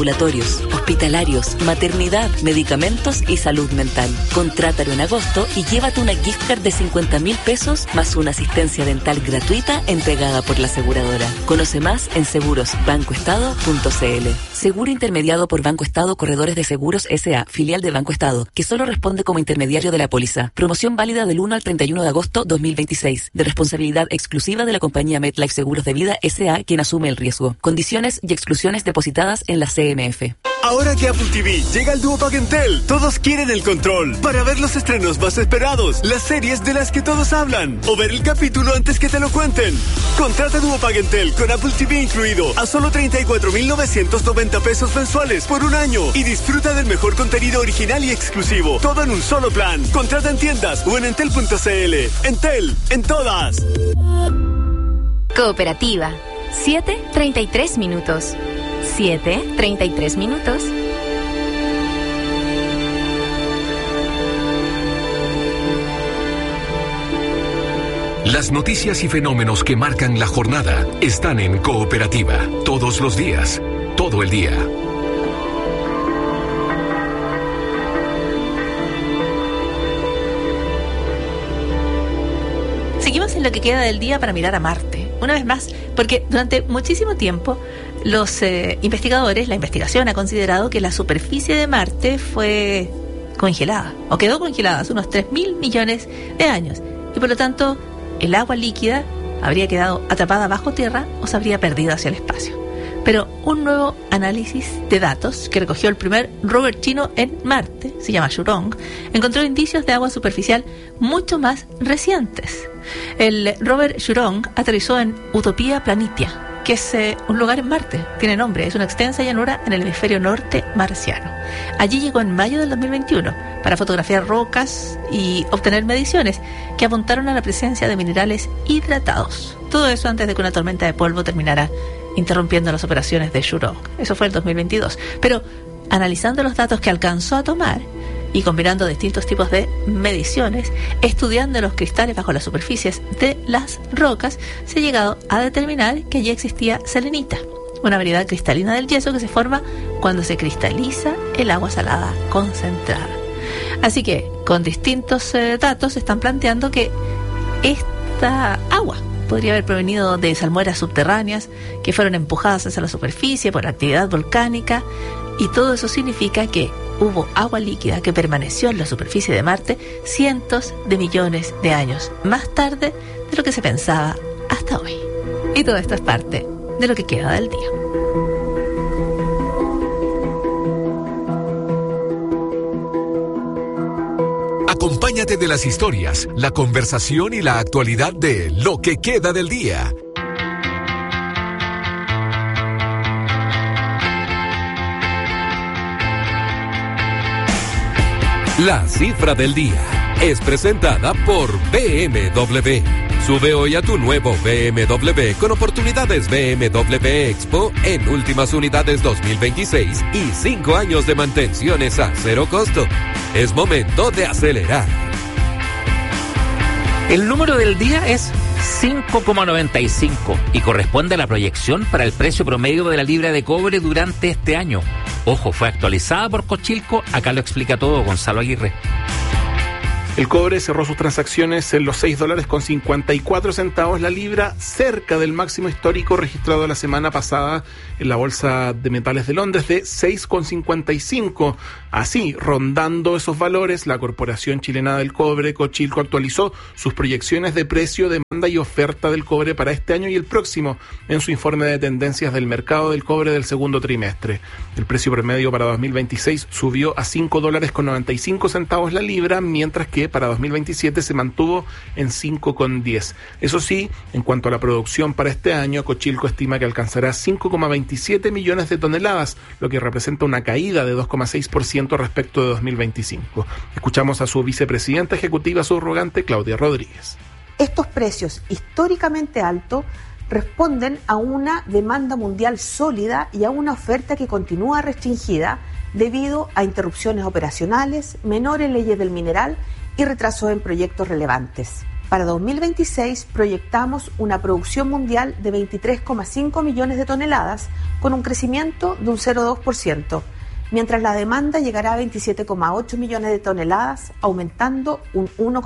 ambulatorios, hospitalarios, maternidad, medicamentos y salud mental. Contrátalo en agosto y llévate una gift card de 50.000 pesos más una asistencia dental gratuita entregada por la aseguradora. Conoce más en segurosbancoestado.cl. Seguro intermediado por Banco Estado Corredores de Seguros S.A., filial de Banco Estado, que solo responde como intermediario de la póliza. Promoción válida del 1 al 31 de agosto 2026. De responsabilidad exclusiva de la compañía MetLife Seguros de Vida S.A., quien asume el riesgo. Condiciones y exclusiones depositadas en la CMF. Ahora que Apple TV llega al Duopack Entel, todos quieren el control para ver los estrenos más esperados, las series de las que todos hablan o ver el capítulo antes que te lo cuenten. Contrata Duopack Entel con Apple TV incluido a solo 34.990 pesos mensuales por un año y disfruta del mejor contenido original y exclusivo, todo en un solo plan. Contrata en tiendas o en entel.cl. Entel, en todas. Cooperativa. 7:33 minutos. 7:33 minutos. Las noticias y fenómenos que marcan la jornada están en Cooperativa. Todos los días, todo el día. Seguimos en lo que queda del día para mirar a Marte. Una vez más, porque durante muchísimo tiempo los investigadores, la investigación ha considerado que la superficie de Marte fue congelada, o quedó congelada hace unos 3.000 millones de años, y por lo tanto el agua líquida habría quedado atrapada bajo tierra o se habría perdido hacia el espacio. Pero un nuevo análisis de datos que recogió el primer rover chino en Marte, se llama Zhurong, encontró indicios de agua superficial mucho más recientes. El rover Zhurong aterrizó en Utopía Planitia, que es un lugar en Marte, tiene nombre, es una extensa llanura en el hemisferio norte marciano. Allí llegó en mayo del 2021 para fotografiar rocas y obtener mediciones que apuntaron a la presencia de minerales hidratados. Todo eso antes de que una tormenta de polvo terminara interrumpiendo las operaciones de Zhurong. Eso fue el 2022. Pero analizando los datos que alcanzó a tomar y combinando distintos tipos de mediciones, estudiando los cristales bajo las superficies de las rocas, se ha llegado a determinar que allí existía selenita, una variedad cristalina del yeso que se forma cuando se cristaliza el agua salada concentrada. Así que, con distintos datos, se están planteando que esta agua podría haber provenido de salmueras subterráneas que fueron empujadas hacia la superficie por la actividad volcánica, y todo eso significa que hubo agua líquida que permaneció en la superficie de Marte cientos de millones de años más tarde de lo que se pensaba hasta hoy. Y todo esto es parte de lo que queda del día. Acompáñate de las historias, la conversación y la actualidad de Lo que queda del día. La cifra del día es presentada por BMW. Sube hoy a tu nuevo BMW con oportunidades BMW Expo en últimas unidades 2026 y 5 años de mantenciones a cero costo. Es momento de acelerar. El número del día es 5,95 y corresponde a la proyección para el precio promedio de la libra de cobre durante este año. Ojo, fue actualizada por Cochilco. Acá lo explica todo Gonzalo Aguirre. El cobre cerró sus transacciones en los $6.54 la libra, cerca del máximo histórico registrado la semana pasada en la Bolsa de Metales de Londres de 6,55. Así, rondando esos valores, la Corporación Chilena del Cobre, Cochilco, actualizó sus proyecciones de precio, demanda y oferta del cobre para este año y el próximo en su informe de tendencias del mercado del cobre del segundo trimestre. El precio promedio para 2026 subió a $5.95 la libra, mientras que para 2027 se mantuvo en 5,10. Eso sí, en cuanto a la producción para este año, Cochilco estima que alcanzará 5,27 millones de toneladas, lo que representa una caída de 2,6% respecto de 2025. Escuchamos a su vicepresidenta ejecutiva subrogante, Claudia Rodríguez. Estos precios históricamente altos responden a una demanda mundial sólida y a una oferta que continúa restringida debido a interrupciones operacionales, menores leyes del mineral y retrasos en proyectos relevantes. Para 2026 proyectamos una producción mundial de 23,5 millones de toneladas, con un crecimiento de un 0,2%, mientras la demanda llegará a 27,8 millones de toneladas, aumentando un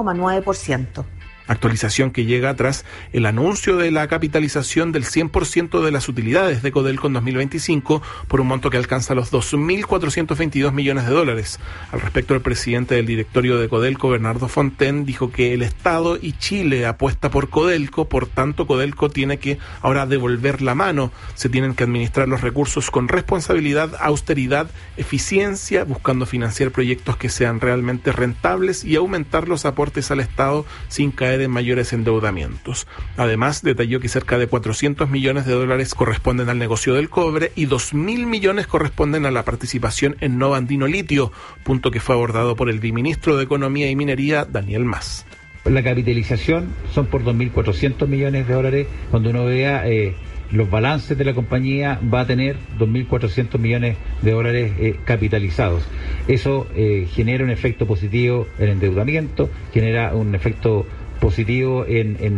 1,9%. Actualización que llega tras el anuncio de la capitalización del 100% de las utilidades de Codelco en 2025 por un monto que alcanza los $2.422 millones. Al respecto, el presidente del directorio de Codelco, Bernardo Fonten, dijo que el Estado y Chile apuesta por Codelco, por tanto Codelco tiene que ahora devolver la mano. Se tienen que administrar los recursos con responsabilidad, austeridad, eficiencia, buscando financiar proyectos que sean realmente rentables y aumentar los aportes al Estado sin caer en mayores endeudamientos. Además, detalló que cerca de $400 millones corresponden al negocio del cobre y 2.000 millones corresponden a la participación en Nova Andino Litio, punto que fue abordado por el viceministro de Economía y Minería, Daniel Mas. La capitalización son por $2.400 millones. Cuando uno vea los balances de la compañía, va a tener $2.400 millones capitalizados. Eso genera un efecto positivo en endeudamiento, genera un efecto positivo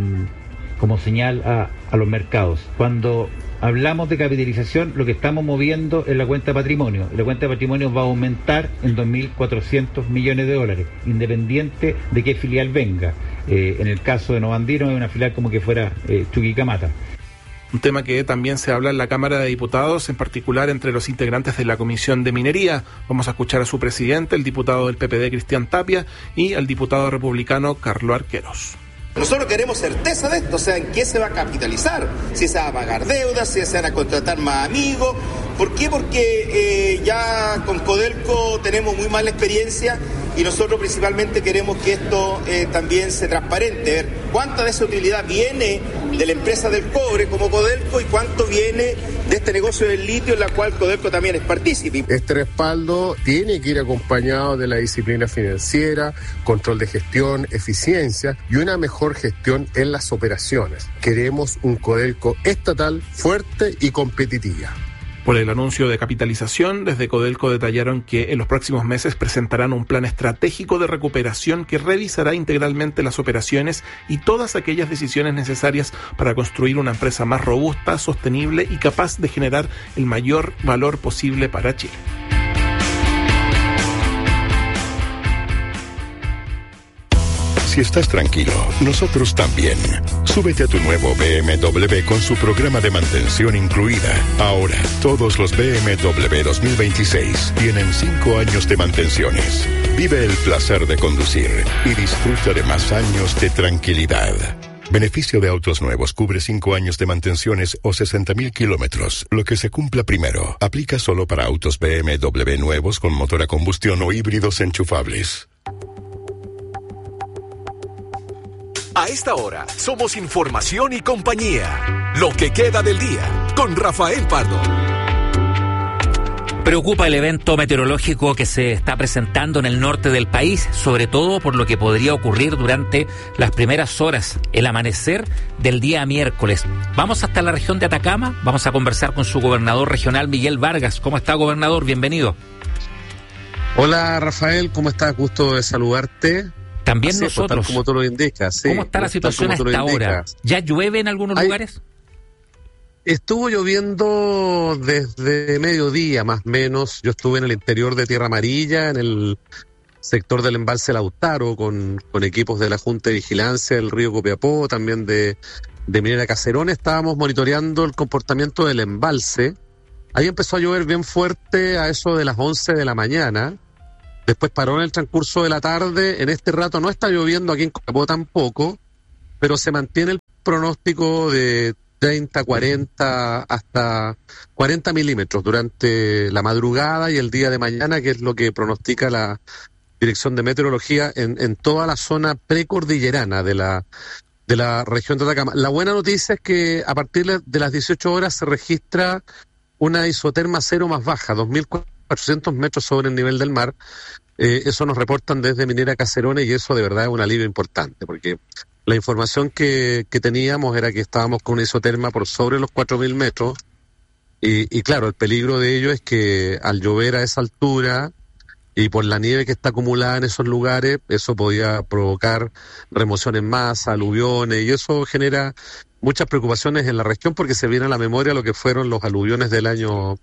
como señal a los mercados. Cuando hablamos de capitalización, lo que estamos moviendo es la cuenta de patrimonio. La cuenta de patrimonio va a aumentar en $2.400 millones, independiente de qué filial venga. En el caso de Nova Andino es una filial como que fuera Chuquicamata. Un tema que también se habla en la Cámara de Diputados, en particular entre los integrantes de la Comisión de Minería. Vamos a escuchar a su presidente, el diputado del PPD, Cristian Tapia, y al diputado republicano, Carlos Arqueros. Nosotros queremos certeza de esto, o sea, en qué se va a capitalizar, si se va a pagar deudas, si se van a contratar más amigos. ¿Por qué? Porque ya con Codelco tenemos muy mala experiencia y nosotros principalmente queremos que esto también se transparente, ver cuánta de esa utilidad viene de la empresa del cobre como Codelco y cuánto viene de este negocio del litio en la cual Codelco también es partícipe. Este respaldo tiene que ir acompañado de la disciplina financiera, control de gestión, eficiencia y una mejor gestión en las operaciones. Queremos un Codelco estatal fuerte y competitiva. Por el anuncio de capitalización, desde Codelco detallaron que en los próximos meses presentarán un plan estratégico de recuperación que revisará integralmente las operaciones y todas aquellas decisiones necesarias para construir una empresa más robusta, sostenible y capaz de generar el mayor valor posible para Chile. Si estás tranquilo, nosotros también. Súbete a tu nuevo BMW con su programa de mantención incluida. Ahora, todos los BMW 2026 tienen 5 años de mantenciones. Vive el placer de conducir y disfruta de más años de tranquilidad. Beneficio de autos nuevos cubre 5 años de mantenciones o 60.000 kilómetros. Lo que se cumpla primero. Aplica solo para autos BMW nuevos con motor a combustión o híbridos enchufables. A esta hora somos Información y Compañía. Lo que queda del día con Rafael Pardo. Preocupa el evento meteorológico que se está presentando en el norte del país, sobre todo por lo que podría ocurrir durante las primeras horas, el amanecer del día miércoles. Vamos hasta la región de Atacama, vamos a conversar con su gobernador regional, Miguel Vargas. ¿Cómo está, gobernador? Bienvenido. Hola, Rafael, ¿cómo estás? Gusto de saludarte. También así, nosotros. Tal como tú lo indicas. Sí, ¿cómo está la situación hasta ahora? ¿Ya llueve en algunos lugares? Estuvo lloviendo desde mediodía, más o menos. Yo estuve en el interior de Tierra Amarilla, en el sector del embalse Lautaro, con equipos de la Junta de Vigilancia del río Copiapó, también de Minera Caserones. Estábamos monitoreando el comportamiento del embalse. Ahí empezó a llover bien fuerte a eso de las 11 de la mañana. Después paró en el transcurso de la tarde. En este rato no está lloviendo aquí en Copiapó tampoco, pero se mantiene el pronóstico de 30, 40, hasta 40 milímetros durante la madrugada y el día de mañana, que es lo que pronostica la Dirección de Meteorología en toda la zona precordillerana de la región de Atacama. La buena noticia es que a partir de las 18 horas se registra una isoterma cero más baja, 2.400 metros sobre el nivel del mar. Eso nos reportan desde Minera Caserones y eso de verdad es un alivio importante, porque la información que teníamos era que estábamos con una isoterma por sobre los 4.000 metros y claro, el peligro de ello es que al llover a esa altura y por la nieve que está acumulada en esos lugares, eso podía provocar remoción en masa, aluviones, y eso genera muchas preocupaciones en la región porque se viene a la memoria lo que fueron los aluviones del año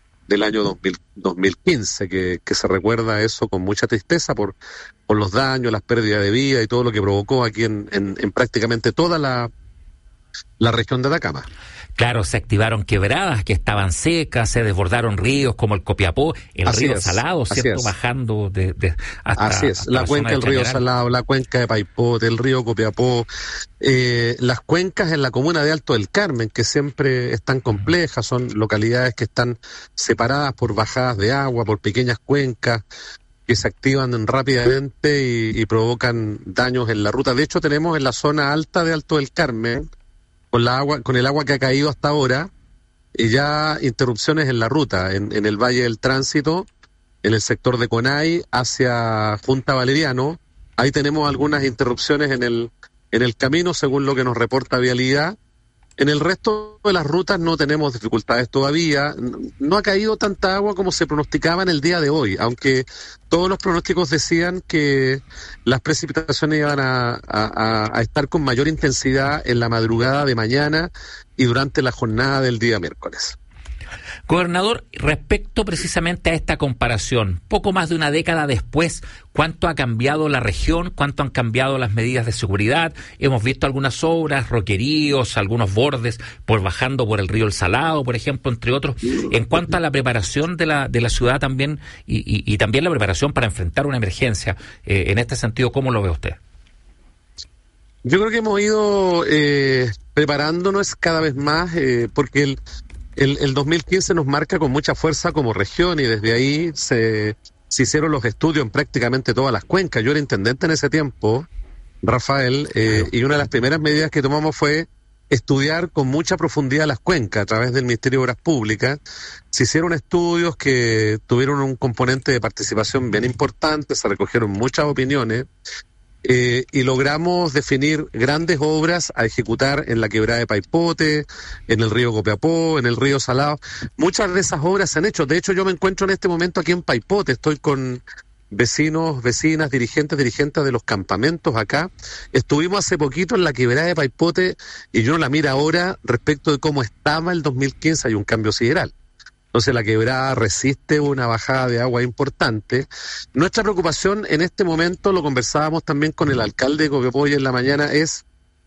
2015, que se recuerda eso con mucha tristeza por los daños, las pérdidas de vida y todo lo que provocó aquí en prácticamente toda la región de Atacama. Claro, se activaron quebradas que estaban secas, se desbordaron ríos como el Copiapó, el río Salado, ¿cierto? Bajando hasta... Así es, la cuenca del río Salado, la cuenca de Paipote, el río Copiapó, las cuencas en la comuna de Alto del Carmen, que siempre están complejas, son localidades que están separadas por bajadas de agua, por pequeñas cuencas, que se activan rápidamente y provocan daños en la ruta. De hecho, tenemos en la zona alta de Alto del Carmen, con el agua que ha caído hasta ahora, y ya interrupciones en la ruta, en el Valle del Tránsito, en el sector de Conay, hacia Junta Valeriano. Ahí tenemos algunas interrupciones en el camino, según lo que nos reporta Vialidad. En el resto de las rutas no tenemos dificultades todavía. No ha caído tanta agua como se pronosticaba en el día de hoy, aunque todos los pronósticos decían que las precipitaciones iban a estar con mayor intensidad en la madrugada de mañana y durante la jornada del día miércoles. Gobernador, respecto precisamente a esta comparación, poco más de una década después, ¿cuánto ha cambiado la región? ¿Cuánto han cambiado las medidas de seguridad? Hemos visto algunas obras, roqueríos, algunos bordes bajando por el río El Salado, por ejemplo, entre otros. En cuanto a la preparación de la ciudad también y también la preparación para enfrentar una emergencia, en este sentido, ¿cómo lo ve usted? Yo creo que hemos ido preparándonos cada vez más porque el 2015 nos marca con mucha fuerza como región y desde ahí se hicieron los estudios en prácticamente todas las cuencas. Yo era intendente en ese tiempo, Rafael, y una de las primeras medidas que tomamos fue estudiar con mucha profundidad las cuencas a través del Ministerio de Obras Públicas. Se hicieron estudios que tuvieron un componente de participación bien importante, se recogieron muchas opiniones. Y logramos definir grandes obras a ejecutar en la quebrada de Paipote, en el río Copiapó, en el río Salado. Muchas de esas obras se han hecho. De hecho, yo me encuentro en este momento aquí en Paipote. Estoy con vecinos, vecinas, dirigentes de los campamentos acá. Estuvimos hace poquito en la quebrada de Paipote y yo la miro ahora respecto de cómo estaba el 2015. Hay un cambio sideral. Entonces la quebrada resiste una bajada de agua importante. Nuestra preocupación en este momento, lo conversábamos también con el alcalde de Copiapó hoy en la mañana, es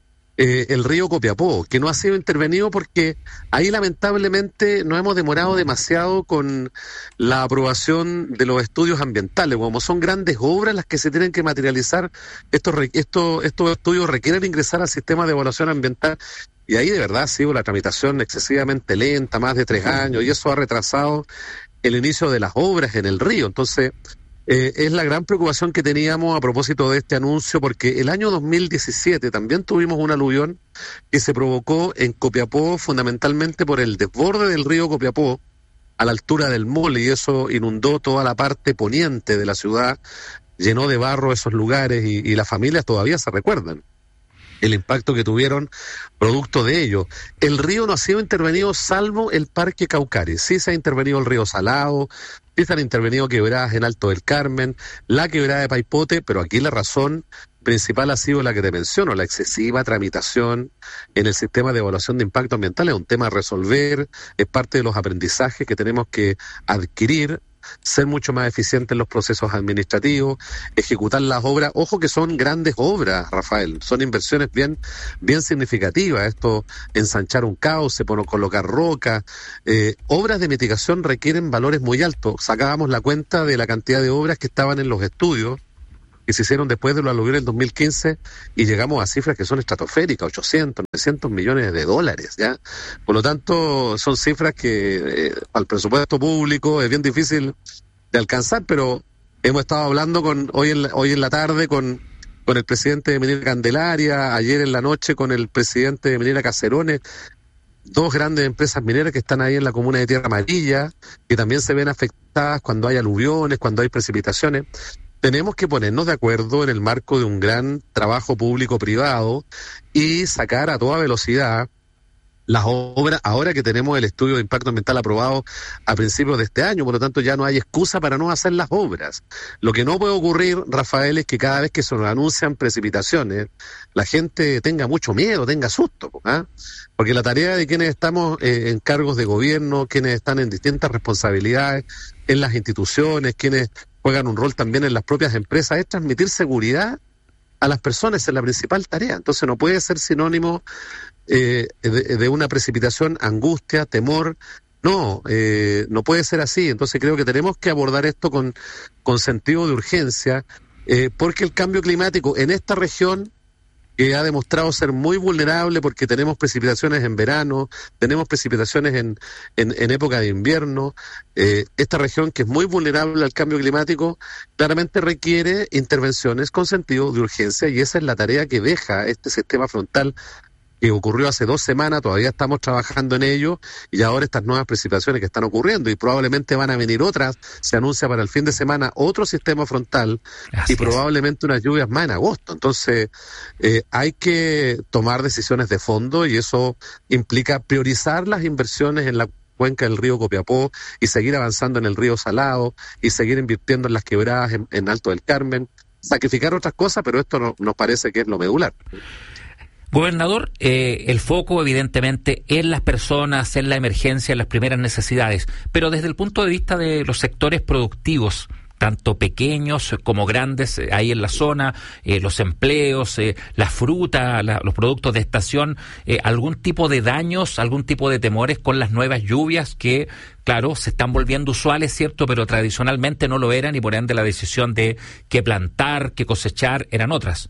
el río Copiapó, que no ha sido intervenido porque ahí lamentablemente nos hemos demorado demasiado con la aprobación de los estudios ambientales. Como son grandes obras las que se tienen que materializar, estos estudios requieren ingresar al sistema de evaluación ambiental. Y ahí de verdad ha sido la tramitación excesivamente lenta, más de 3 años, y eso ha retrasado el inicio de las obras en el río. Entonces, es la gran preocupación que teníamos a propósito de este anuncio, porque el año 2017 también tuvimos un aluvión que se provocó en Copiapó fundamentalmente por el desborde del río Copiapó a la altura del Mole, y eso inundó toda la parte poniente de la ciudad, llenó de barro esos lugares y las familias todavía se recuerdan el impacto que tuvieron producto de ello. El río no ha sido intervenido salvo el Parque Caucares. Sí se ha intervenido el río Salado, sí se han intervenido quebradas en Alto del Carmen, la quebrada de Paipote, pero aquí la razón principal ha sido la que te menciono, la excesiva tramitación en el sistema de evaluación de impacto ambiental. Es un tema a resolver, es parte de los aprendizajes que tenemos que adquirir, ser mucho más eficientes en los procesos administrativos, ejecutar las obras. Ojo que son grandes obras, Rafael, son inversiones bien significativas. Esto, ensanchar un cauce, colocar rocas, obras de mitigación requieren valores muy altos. Sacábamos la cuenta de la cantidad de obras que estaban en los estudios que se hicieron después de lo aluvión del 2015 y llegamos a cifras que son estratosféricas, 800, 900 millones de dólares, ¿ya? Por lo tanto, son cifras que al presupuesto público es bien difícil de alcanzar, pero hemos estado hablando hoy en la tarde con el presidente de Minera Candelaria, ayer en la noche con el presidente de Minera Caserones, 2 grandes empresas mineras que están ahí en la comuna de Tierra Amarilla, que también se ven afectadas cuando hay aluviones, cuando hay precipitaciones. Tenemos que ponernos de acuerdo en el marco de un gran trabajo público-privado y sacar a toda velocidad las obras, ahora que tenemos el estudio de impacto ambiental aprobado a principios de este año, por lo tanto ya no hay excusa para no hacer las obras. Lo que no puede ocurrir, Rafael, es que cada vez que se nos anuncian precipitaciones, la gente tenga mucho miedo, tenga susto, ¿ah? Porque la tarea de quienes estamos en cargos de gobierno, quienes están en distintas responsabilidades, en las instituciones, quienes juegan un rol también en las propias empresas, es transmitir seguridad a las personas, esa es la principal tarea. Entonces no puede ser sinónimo de una precipitación, angustia, temor. No puede ser así. Entonces creo que tenemos que abordar esto con sentido de urgencia, porque el cambio climático en esta región, que ha demostrado ser muy vulnerable, porque tenemos precipitaciones en verano, tenemos precipitaciones en época de invierno, esta región que es muy vulnerable al cambio climático, claramente requiere intervenciones con sentido de urgencia, y esa es la tarea que deja este sistema frontal que ocurrió hace 2 semanas. Todavía estamos trabajando en ello, y ahora estas nuevas precipitaciones que están ocurriendo, y probablemente van a venir otras. Se anuncia para el fin de semana otro sistema frontal. Así y probablemente unas lluvias más en agosto. Entonces hay que tomar decisiones de fondo, y eso implica priorizar las inversiones en la cuenca del río Copiapó, y seguir avanzando en el río Salado, y seguir invirtiendo en las quebradas en Alto del Carmen, sacrificar otras cosas, pero esto nos parece que es lo medular. Gobernador, el foco evidentemente en las personas, en la emergencia, en las primeras necesidades, pero desde el punto de vista de los sectores productivos, tanto pequeños como grandes, ahí en la zona, los empleos, la fruta, los productos de estación, algún tipo de daños, algún tipo de temores con las nuevas lluvias que, claro, se están volviendo usuales, ¿cierto?, pero tradicionalmente no lo eran, y por ende la decisión de qué plantar, qué cosechar, eran otras.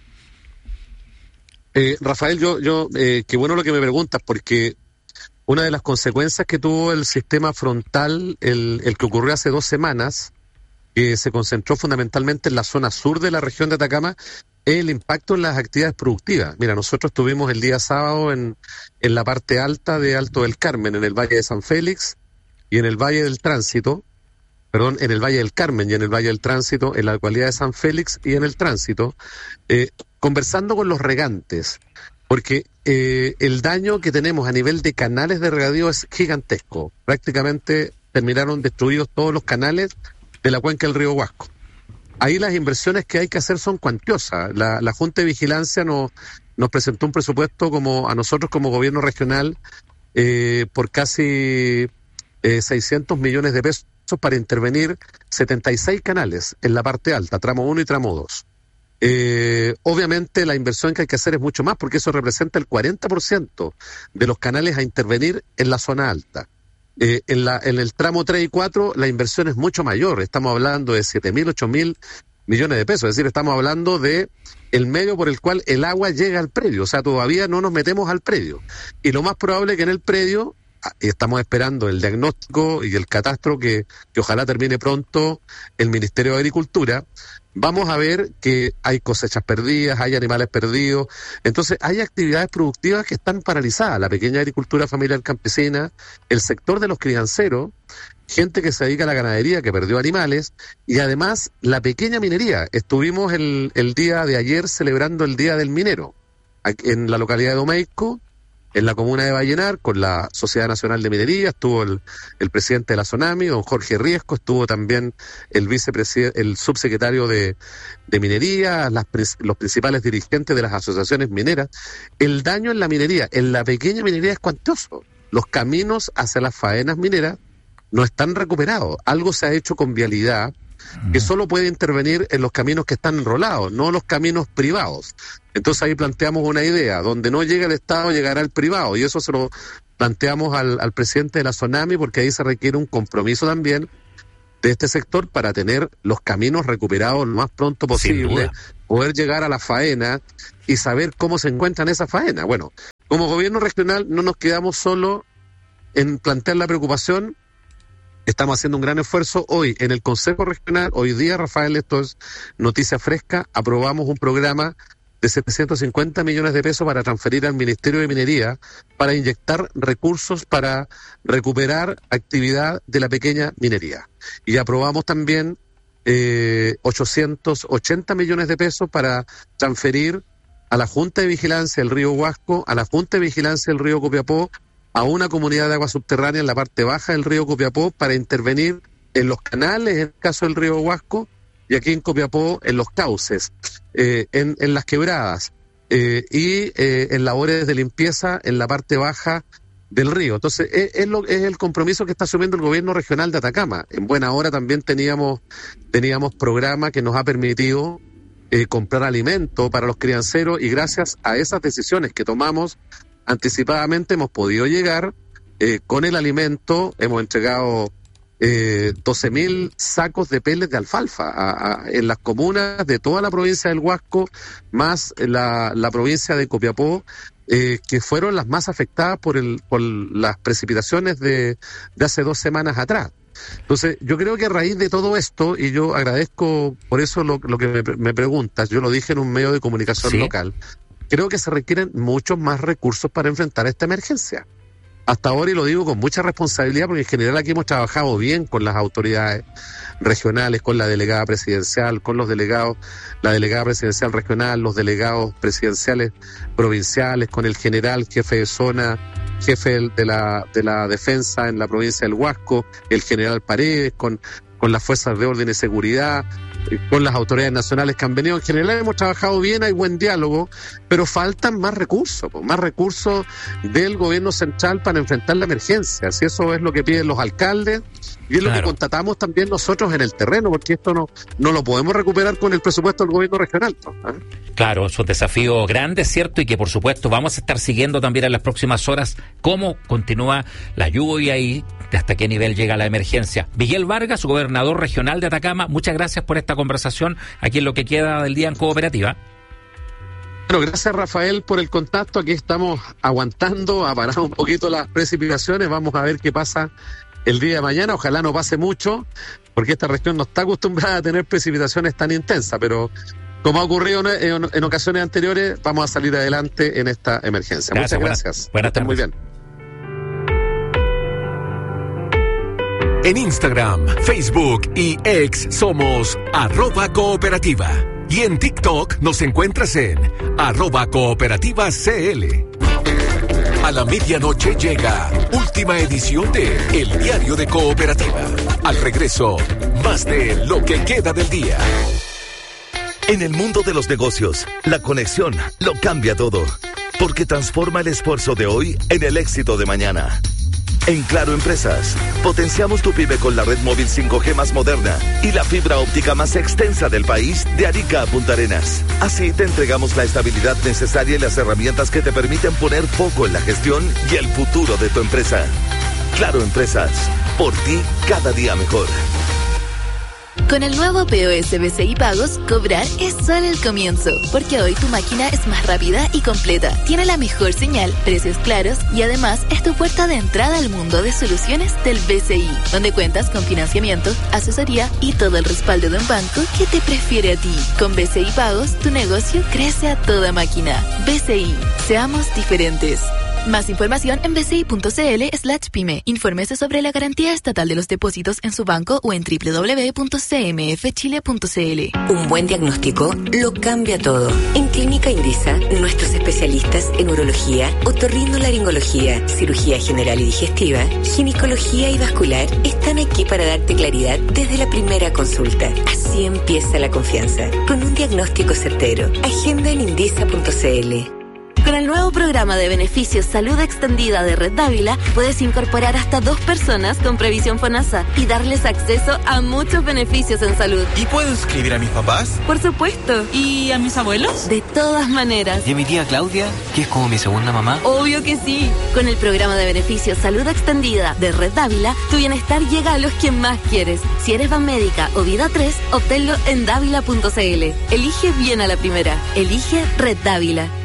Rafael, qué bueno lo que me preguntas, porque una de las consecuencias que tuvo el sistema frontal, el que ocurrió hace 2 semanas, que se concentró fundamentalmente en la zona sur de la región de Atacama, es el impacto en las actividades productivas. Mira, nosotros estuvimos el día sábado en la parte alta de Alto del Carmen, en el Valle de San Félix y en el Valle del Tránsito, en el Valle del Carmen y en el Valle del Tránsito, en la localidad de San Félix y en el Tránsito, conversando con los regantes, porque el daño que tenemos a nivel de canales de regadío es gigantesco. Prácticamente terminaron destruidos todos los canales de la cuenca del río Huasco. Ahí las inversiones que hay que hacer son cuantiosas. La Junta de Vigilancia nos presentó un presupuesto a nosotros como gobierno regional por casi 600 millones de pesos para intervenir 76 canales en la parte alta, tramo 1 y tramo 2. Obviamente la inversión que hay que hacer es mucho más, porque eso representa el 40% de los canales a intervenir en la zona alta. En el tramo 3 y 4 la inversión es mucho mayor, estamos hablando de 7.000, 8.000 millones de pesos, es decir, estamos hablando de el medio por el cual el agua llega al predio, o sea, todavía no nos metemos al predio, y lo más probable es que en el predio, estamos esperando el diagnóstico y el catastro que ojalá termine pronto el Ministerio de Agricultura, vamos a ver que hay cosechas perdidas, hay animales perdidos, entonces hay actividades productivas que están paralizadas, la pequeña agricultura familiar campesina, el sector de los crianceros, gente que se dedica a la ganadería que perdió animales, y además la pequeña minería. Estuvimos el día de ayer celebrando el Día del Minero en la localidad de Domeico, en la comuna de Vallenar, con la Sociedad Nacional de Minería. Estuvo el presidente de la SONAMI, don Jorge Riesco, estuvo también el subsecretario de Minería, los principales dirigentes de las asociaciones mineras. El daño en la minería, en la pequeña minería, es cuantioso. Los caminos hacia las faenas mineras no están recuperados. Algo se ha hecho con vialidad, que solo puede intervenir en los caminos que están enrolados, no los caminos privados. Entonces ahí planteamos una idea, donde no llega el Estado, llegará el privado, y eso se lo planteamos al presidente de la SONAMI, porque ahí se requiere un compromiso también de este sector para tener los caminos recuperados lo más pronto posible, poder llegar a la faena y saber cómo se encuentran esas faenas. Bueno, como gobierno regional no nos quedamos solo en plantear la preocupación. Estamos haciendo un gran esfuerzo hoy en el Consejo Regional. Hoy día, Rafael, esto es noticia fresca, aprobamos un programa de 750 millones de pesos para transferir al Ministerio de Minería, para inyectar recursos para recuperar actividad de la pequeña minería. Y aprobamos también 880 millones de pesos para transferir a la Junta de Vigilancia del río Huasco, a la Junta de Vigilancia del río Copiapó, a una comunidad de agua subterránea en la parte baja del río Copiapó para intervenir en los canales, en el caso del río Huasco, y aquí en Copiapó en los cauces, en las quebradas, y en labores de limpieza en la parte baja del río. Entonces, es el compromiso que está asumiendo el gobierno regional de Atacama. En buena hora también teníamos programa que nos ha permitido comprar alimento para los crianceros, y gracias a esas decisiones que tomamos anticipadamente hemos podido llegar con el alimento. Hemos entregado 12.000 sacos de pellets de alfalfa en las comunas de toda la provincia del Huasco, más la provincia de Copiapó, que fueron las más afectadas por las precipitaciones de hace 2 semanas atrás. Entonces, yo creo que a raíz de todo esto, y yo agradezco por eso lo que me preguntas, yo lo dije en un medio de comunicación local, creo que se requieren muchos más recursos para enfrentar esta emergencia. Hasta ahora, y lo digo con mucha responsabilidad, porque en general aquí hemos trabajado bien con las autoridades regionales, con la delegada presidencial, con los delegados, la delegada presidencial regional, los delegados presidenciales provinciales, con el general jefe de zona, jefe de la defensa en la provincia del Huasco, el general Paredes, con las fuerzas de orden y seguridad, con las autoridades nacionales que han venido. En general hemos trabajado bien, hay buen diálogo, pero faltan más recursos del gobierno central para enfrentar la emergencia. Si eso es lo que piden los alcaldes, y es lo que constatamos también nosotros en el terreno, porque esto no lo podemos recuperar con el presupuesto del gobierno regional, ¿no? Claro, son desafíos grandes, ¿cierto? Y que por supuesto vamos a estar siguiendo también en las próximas horas cómo continúa la lluvia y hasta qué nivel llega la emergencia. Miguel Vargas, gobernador regional de Atacama, muchas gracias por esta conversación aquí en lo que queda del día en Cooperativa. Bueno, gracias Rafael por el contacto. Aquí estamos aguantando, ha parado un poquito las precipitaciones, vamos a ver qué pasa el día de mañana. Ojalá no pase mucho, porque esta región no está acostumbrada a tener precipitaciones tan intensas, pero como ha ocurrido en ocasiones anteriores, vamos a salir adelante en esta emergencia. Muchas gracias. Buenas tardes. Muy bien. En Instagram, Facebook y X somos @cooperativa. Y en TikTok nos encuentras en @cooperativacl. A la medianoche llega última edición de El Diario de Cooperativa. Al regreso, más de lo que queda del día. En el mundo de los negocios, la conexión lo cambia todo, porque transforma el esfuerzo de hoy en el éxito de mañana. En Claro Empresas, potenciamos tu pyme con la red móvil 5G más moderna y la fibra óptica más extensa del país, de Arica a Punta Arenas. Así te entregamos la estabilidad necesaria y las herramientas que te permiten poner foco en la gestión y el futuro de tu empresa. Claro Empresas, por ti cada día mejor. Con el nuevo POS BCI Pagos, cobrar es solo el comienzo, porque hoy tu máquina es más rápida y completa, tiene la mejor señal, precios claros y además es tu puerta de entrada al mundo de soluciones del BCI, donde cuentas con financiamiento, asesoría y todo el respaldo de un banco que te prefiere a ti. Con BCI Pagos, tu negocio crece a toda máquina. BCI, seamos diferentes. Más información en bci.cl/pyme. Infórmese sobre la garantía estatal de los depósitos en su banco o en www.cmfchile.cl. Un buen diagnóstico lo cambia todo. En Clínica Indisa, nuestros especialistas en urología, otorrinolaringología, cirugía general y digestiva, ginecología y vascular están aquí para darte claridad desde la primera consulta. Así empieza la confianza. Con un diagnóstico certero. Agenda en indisa.cl. Con el nuevo programa de beneficios Salud Extendida de Red Dávila, puedes incorporar hasta 2 personas con previsión FONASA y darles acceso a muchos beneficios en salud. ¿Y puedo inscribir a mis papás? Por supuesto. ¿Y a mis abuelos? De todas maneras. ¿Y a mi tía Claudia, que es como mi segunda mamá? Obvio que sí. Con el programa de beneficios Salud Extendida de Red Dávila, tu bienestar llega a los que más quieres. Si eres Banmédica o Vida 3, obténlo en dávila.cl. Elige bien a la primera. Elige Red Dávila.